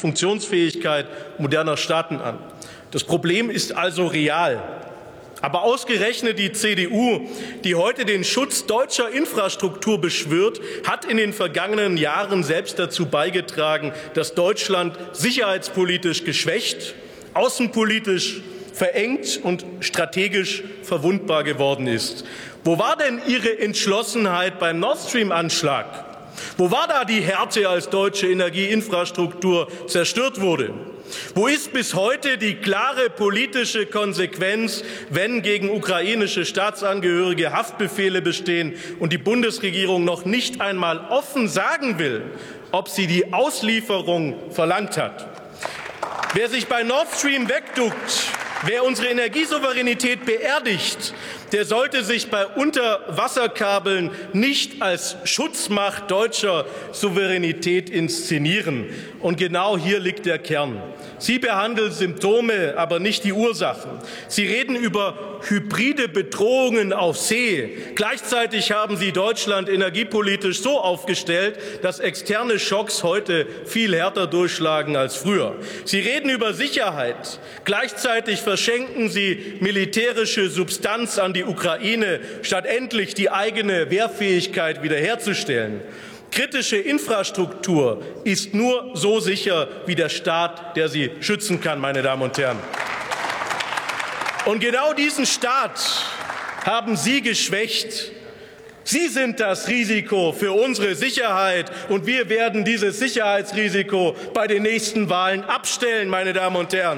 Funktionsfähigkeit moderner Staaten an. Das Problem ist also real. Aber ausgerechnet die CDU, die heute den Schutz deutscher Infrastruktur beschwört, hat in den vergangenen Jahren selbst dazu beigetragen, dass Deutschland sicherheitspolitisch geschwächt, außenpolitisch verengt und strategisch verwundbar geworden ist. Wo war denn Ihre Entschlossenheit beim Nord Stream-Anschlag? Wo war da die Härte, als deutsche Energieinfrastruktur zerstört wurde? Wo ist bis heute die klare politische Konsequenz, wenn gegen ukrainische Staatsangehörige Haftbefehle bestehen und die Bundesregierung noch nicht einmal offen sagen will, ob sie die Auslieferung verlangt hat? Wer sich bei Nord Stream wegduckt, wer unsere Energiesouveränität beerdigt, der sollte sich bei Unterwasserkabeln nicht als Schutzmacht deutscher Souveränität inszenieren. Und genau hier liegt der Kern. Sie behandeln Symptome, aber nicht die Ursachen. Sie reden über hybride Bedrohungen auf See. Gleichzeitig haben Sie Deutschland energiepolitisch so aufgestellt, dass externe Schocks heute viel härter durchschlagen als früher. Sie reden über Sicherheit. Gleichzeitig verschenken Sie militärische Substanz an die Ukraine, statt endlich die eigene Wehrfähigkeit wiederherzustellen. Kritische Infrastruktur ist nur so sicher wie der Staat, der sie schützen kann, meine Damen und Herren. Und genau diesen Staat haben Sie geschwächt. Sie sind das Risiko für unsere Sicherheit, und wir werden dieses Sicherheitsrisiko bei den nächsten Wahlen abstellen, meine Damen und Herren.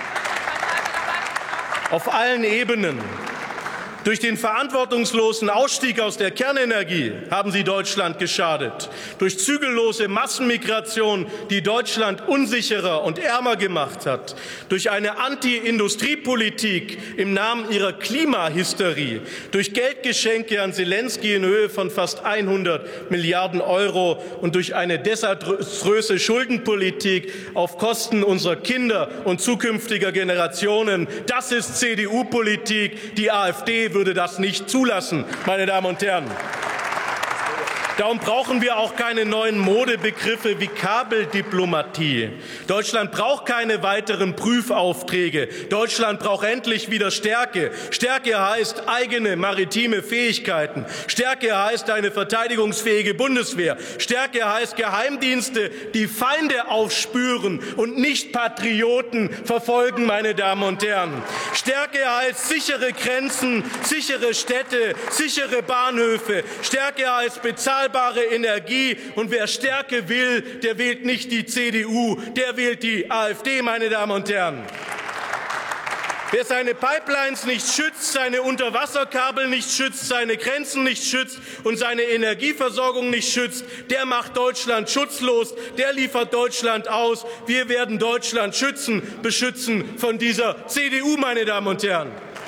Auf allen Ebenen. Durch den verantwortungslosen Ausstieg aus der Kernenergie haben Sie Deutschland geschadet. Durch zügellose Massenmigration, die Deutschland unsicherer und ärmer gemacht hat. Durch eine Anti-Industriepolitik im Namen Ihrer Klimahysterie. Durch Geldgeschenke an Zelensky in Höhe von fast 100 Milliarden Euro und durch eine desaströse Schuldenpolitik auf Kosten unserer Kinder und zukünftiger Generationen. Das ist CDU-Politik. Die AfD würde das nicht zulassen, meine Damen und Herren. Darum brauchen wir auch keine neuen Modebegriffe wie Kabeldiplomatie. Deutschland braucht keine weiteren Prüfaufträge. Deutschland braucht endlich wieder Stärke. Stärke heißt eigene maritime Fähigkeiten. Stärke heißt eine verteidigungsfähige Bundeswehr. Stärke heißt Geheimdienste, die Feinde aufspüren und nicht Patrioten verfolgen, meine Damen und Herren. Stärke heißt sichere Grenzen, sichere Städte, sichere Bahnhöfe. Stärke heißt bezahlbare Energie, und wer Stärke will, der wählt nicht die CDU, der wählt die AfD, meine Damen und Herren. Wer seine Pipelines nicht schützt, seine Unterwasserkabel nicht schützt, seine Grenzen nicht schützt und seine Energieversorgung nicht schützt, der macht Deutschland schutzlos, der liefert Deutschland aus. Wir werden Deutschland schützen, beschützen von dieser CDU, meine Damen und Herren.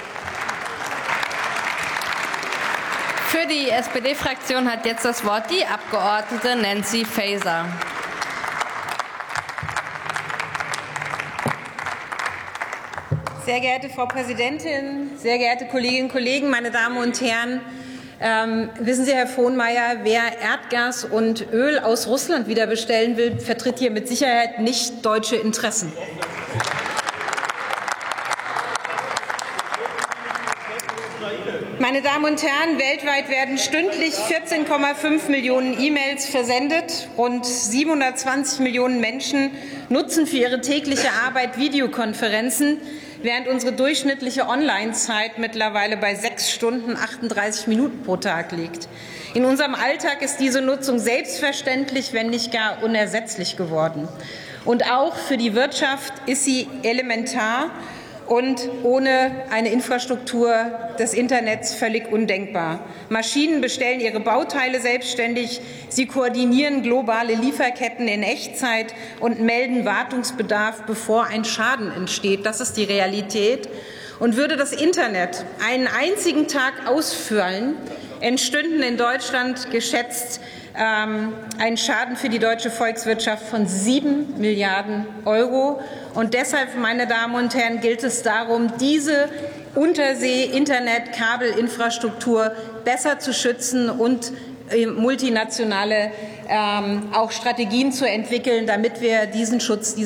Für die SPD-Fraktion hat jetzt das Wort die Abgeordnete Nancy Faeser. Sehr geehrte Frau Präsidentin, sehr geehrte Kolleginnen und Kollegen, meine Damen und Herren! Wissen Sie, Herr Frohnmayer, wer Erdgas und Öl aus Russland wieder bestellen will, vertritt hier mit Sicherheit nicht deutsche Interessen. Meine Damen und Herren, weltweit werden stündlich 14,5 Millionen E-Mails versendet. Rund 720 Millionen Menschen nutzen für ihre tägliche Arbeit Videokonferenzen, während unsere durchschnittliche Online-Zeit mittlerweile bei 6 Stunden 38 Minuten pro Tag liegt. In unserem Alltag ist diese Nutzung selbstverständlich, wenn nicht gar unersetzlich geworden. Und auch für die Wirtschaft ist sie elementar und ohne eine Infrastruktur des Internets völlig undenkbar. Maschinen bestellen ihre Bauteile selbstständig, sie koordinieren globale Lieferketten in Echtzeit und melden Wartungsbedarf, bevor ein Schaden entsteht. Das ist die Realität. Und würde das Internet einen einzigen Tag ausfallen, entstünden in Deutschland geschätzt ein Schaden für die deutsche Volkswirtschaft von 7 Milliarden Euro. Und deshalb, meine Damen und Herren, gilt es darum, diese Untersee-Internet-Kabelinfrastruktur besser zu schützen und multinationale auch Strategien zu entwickeln, damit wir diesen Schutz